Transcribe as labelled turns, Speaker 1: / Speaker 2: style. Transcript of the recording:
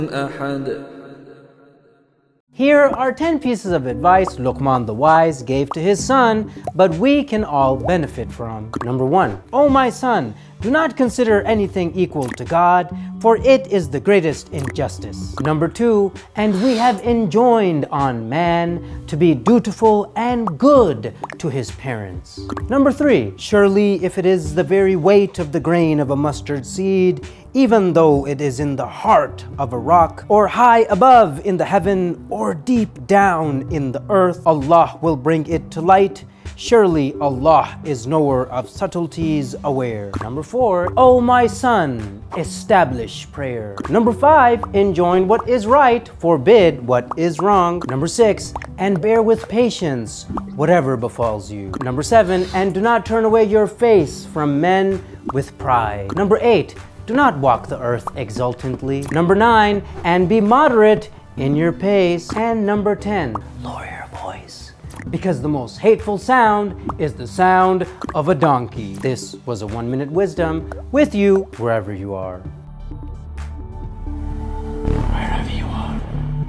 Speaker 1: أحد.
Speaker 2: Here are 10 pieces of advice Luqman the Wise gave to his son, but we can all benefit from. Number 1. O my son, do not consider anything equal to God, for it is the greatest injustice. Number 2. And we have enjoined on man to be dutiful and good to his parents. Number 3. Surely if it is the very weight of the grain of a mustard seed, even though it is in the heart of a rock, or high above in the heaven, or deep down in the earth, Allah will bring it to light. Surely Allah is knower of subtleties aware. Number 4. O my son, establish prayer. Number 5. Enjoin what is right, forbid what is wrong. Number 6. And bear with patience whatever befalls you. Number 7. And do not turn away your face from men with pride. Number 8. Do not walk the earth exultantly. Number 9. And be moderate in your pace. And number 10. Lower your voice, because the most hateful sound is the sound of a donkey. This was a 1-minute wisdom with you wherever you are. Wherever you are.